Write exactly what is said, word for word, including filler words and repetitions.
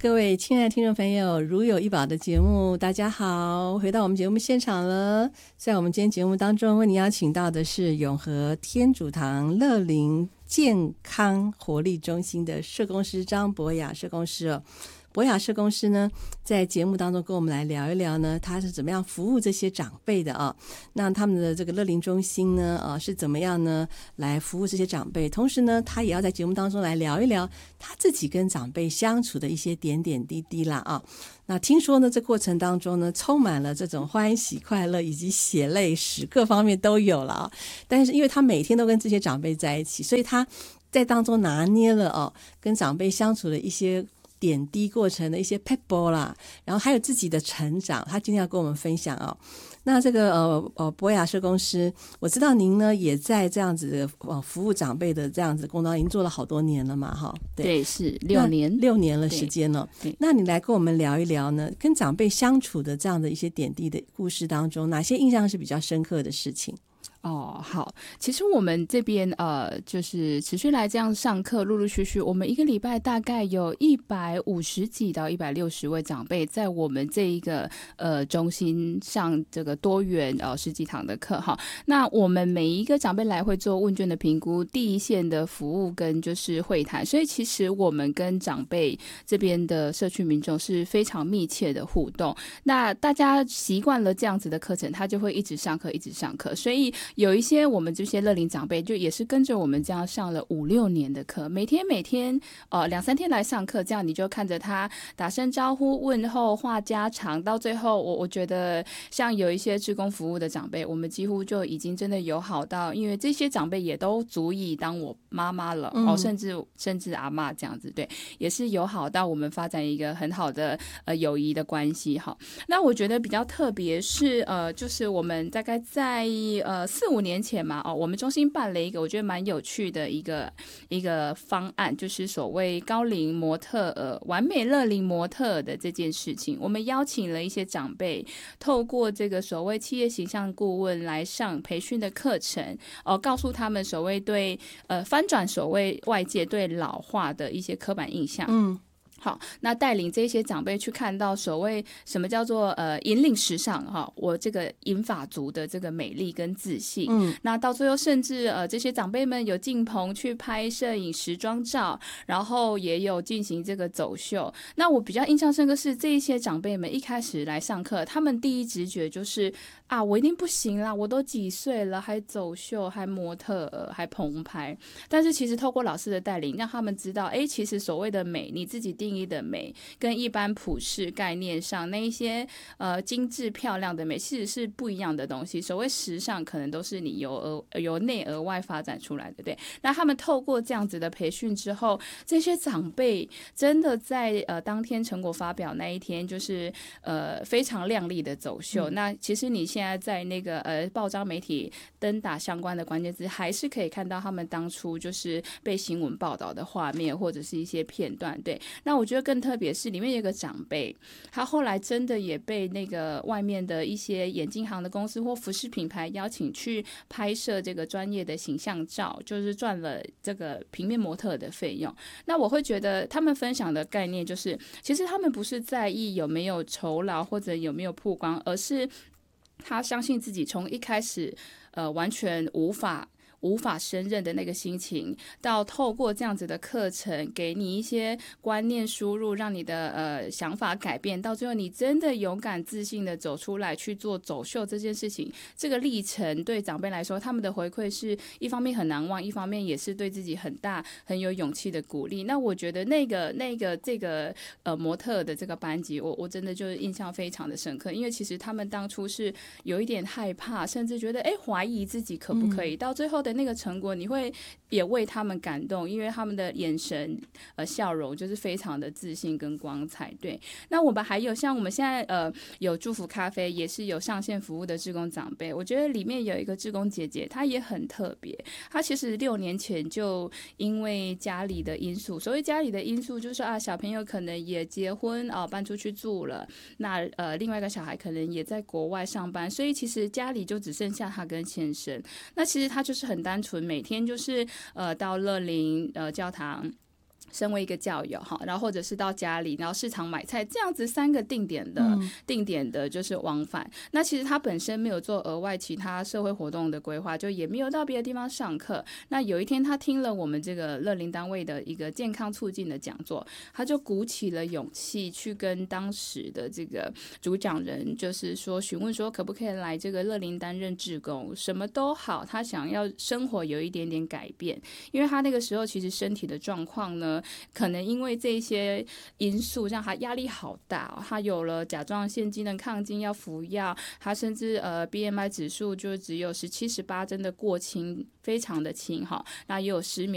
各位亲爱的听众朋友，如有一宝的节目，大家好，回到我们节目现场了。在我们今天节目当中，为您邀请到的是永和天主堂乐龄健康活力中心的社工师张博雅社工师哦。博雅社工师呢，在节目当中跟我们来聊一聊呢，他是怎么样服务这些长辈的啊？那他们的这个乐龄中心呢，啊是怎么样呢来服务这些长辈？同时呢，他也要在节目当中来聊一聊他自己跟长辈相处的一些点点滴滴啦啊。那听说呢，这过程当中呢，充满了这种欢喜快乐以及血泪史，各方面都有了啊。但是因为他每天都跟这些长辈在一起，所以他在当中拿捏了哦，跟长辈相处的一些点滴过程的一些 pebble 啦，然后还有自己的成长，他今天要跟我们分享哦。那这个呃呃博雅社工师，我知道您呢也在这样子的呃服务长辈的这样子工作，已经做了好多年了嘛，哈， 对，对是六年， 六年了时间了。那你来跟我们聊一聊呢，跟长辈相处的这样的一些点滴的故事当中，哪些印象是比较深刻的事情？ 哦，好，其实我们这边呃，就是持续来这样上课，陆陆续续，我们一个礼拜大概有一百五十几到一百六十位长辈在我们这一个呃中心上这个多元呃十几堂的课哈。那我们每一个长辈来会做问卷的评估，第一线的服务跟就是会谈，所以其实我们跟长辈这边的社区民众是非常密切的互动。那大家习惯了这样子的课程，他就会一直上课，一直上课，所以有一些我们这些乐龄长辈就也是跟着我们这样上了五六年的课，每天每天呃两三天来上课，这样你就看着他打声招呼问候话家常，到最后我我觉得像有一些志工服务的长辈，我们几乎就已经真的友好到，因为这些长辈也都足以当我妈妈了、嗯、哦，甚至甚至阿嬷这样子，对，也是友好到我们发展一个很好的呃友谊的关系哈。那我觉得比较特别是呃就是我们大概在呃四五年前嘛，哦，我们中心办了一个我觉得蛮有趣的一个一个方案，就是所谓高龄模特呃完美乐龄模特的这件事情。我们邀请了一些长辈，透过这个所谓企业形象顾问来上培训的课程，哦、呃，告诉他们所谓对呃翻转所谓外界对老化的一些刻板印象。嗯。好，那带领这些长辈去看到所谓什么叫做呃引领时尚哈，我这个银发族的这个美丽跟自信，嗯，那到最后甚至呃这些长辈们有进棚去拍摄影时装照，然后也有进行这个走秀。那我比较印象深刻是这一些长辈们一开始来上课，他们第一直觉就是啊，我一定不行啦，我都几岁了还走秀还模特儿还棚拍。但是其实透过老师的带领，让他们知道，哎，其实所谓的美，你自己定义的美跟一般普世概念上那一些呃精致漂亮的美其实是不一样的东西。所谓时尚可能都是你由而由内而外发展出来的，对。那他们透过这样子的培训之后，这些长辈真的在呃当天成果发表那一天，就是呃非常亮丽的走秀。嗯、那其实你现在在那个呃报章媒体登打相关的关键字，还是可以看到他们当初就是被新闻报道的画面或者是一些片段，对。那我觉得更特别是里面有一个长辈，他后来真的也被那个外面的一些眼镜行的公司或服饰品牌邀请去拍摄这个专业的形象照，就是赚了这个平面模特的费用。那我会觉得他们分享的概念就是，其实他们不是在意有没有酬劳或者有没有曝光，而是他相信自己从一开始呃完全无法无法胜任的那个心情，到透过这样子的课程给你一些观念输入，让你的呃想法改变，到最后你真的勇敢自信的走出来去做走秀这件事情，这个历程对长辈来说，他们的回馈是一方面很难忘，一方面也是对自己很大很有勇气的鼓励。那我觉得那个那个这个呃模特的这个班级，我我真的就是印象非常的深刻，因为其实他们当初是有一点害怕，甚至觉得哎怀疑自己可不可以，嗯、到最后的那个成果，你会也为他们感动，因为他们的眼神呃笑容就是非常的自信跟光彩。对，那我们还有像我们现在呃有祝福咖啡，也是有上线服务的志工长辈，我觉得里面有一个志工姐姐，她也很特别。她其实六年前就因为家里的因素，所谓家里的因素就是啊小朋友可能也结婚啊、呃、搬出去住了，那呃另外一个小孩可能也在国外上班，所以其实家里就只剩下她跟先生。那其实她就是很单纯，每天就是呃到乐龄呃教堂身为一个教友哈，然后或者是到家里，然后市场买菜，这样子三个定点的、 嗯、 定点的，就是往返。那其实他本身没有做额外其他社会活动的规划，就也没有到别的地方上课。那有一天他听了我们这个乐龄单位的一个健康促进的讲座，他就鼓起了勇气去跟当时的这个主讲人，就是说询问说可不可以来这个乐龄担任志工，什么都好，他想要生活有一点点改变，因为他那个时候其实身体的状况呢。可能因为这些因素让他压力好大、哦，他有了甲状腺机能亢进要服药，他甚至呃 B M I 指数就只有十七、十八，真的过轻，非常的轻哈。那也有失眠。